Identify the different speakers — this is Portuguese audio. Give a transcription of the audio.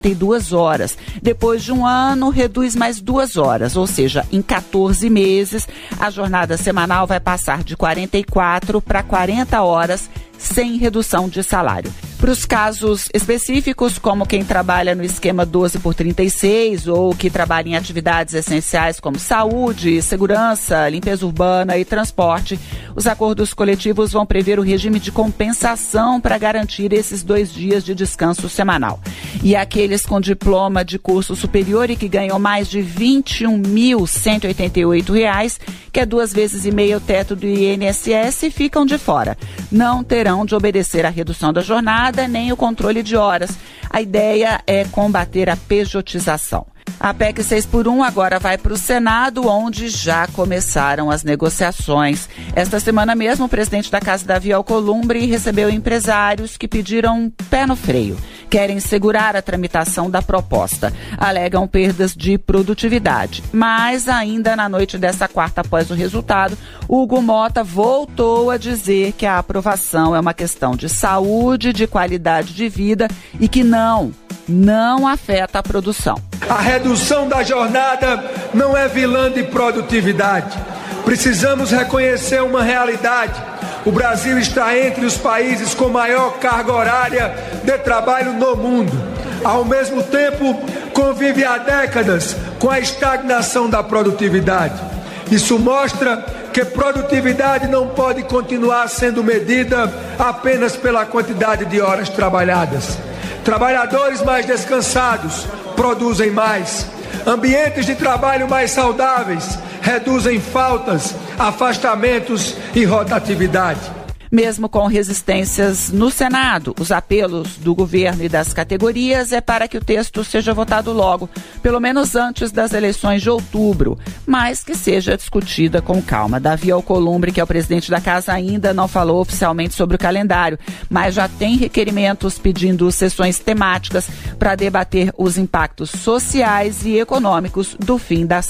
Speaker 1: 2 horas. Depois de um ano, reduz mais 2 horas, ou seja, em 14 meses, a jornada semanal vai passar de 44 para 40 horas, sem redução de salário. Para os casos específicos, como quem trabalha no esquema 12/36 ou que trabalha em atividades essenciais como saúde, segurança, limpeza urbana e transporte, os acordos coletivos vão prever o regime de compensação para garantir esses 2 dias de descanso semanal. E aqueles com diploma de curso superior e que ganham mais de R$ 21.188, que é 2,5 vezes o teto do INSS, ficam de fora. Não terão de obedecer à redução da jornada nem o controle de horas. A ideia é combater a pejotização. A PEC 6x1 agora vai para o Senado, onde já começaram as negociações. Esta semana mesmo, o presidente da Casa, Davi Alcolumbre, recebeu empresários que pediram pé no freio. Querem segurar a tramitação da proposta. Alegam perdas de produtividade. Mas ainda na noite dessa quarta, após o resultado, Hugo Mota voltou a dizer que a aprovação é uma questão de saúde, de qualidade de vida e que não afeta a produção.
Speaker 2: A redução da jornada não é vilã de produtividade. Precisamos reconhecer uma realidade. O Brasil está entre os países com maior carga horária de trabalho no mundo. Ao mesmo tempo, convive há décadas com a estagnação da produtividade. Isso mostra que produtividade não pode continuar sendo medida apenas pela quantidade de horas trabalhadas. Trabalhadores mais descansados produzem mais. Ambientes de trabalho mais saudáveis reduzem faltas, afastamentos e rotatividade.
Speaker 1: Mesmo com resistências no Senado, os apelos do governo e das categorias é para que o texto seja votado logo, pelo menos antes das eleições de outubro, mas que seja discutida com calma. Davi Alcolumbre, que é o presidente da Casa, ainda não falou oficialmente sobre o calendário, mas já tem requerimentos pedindo sessões temáticas para debater os impactos sociais e econômicos do fim das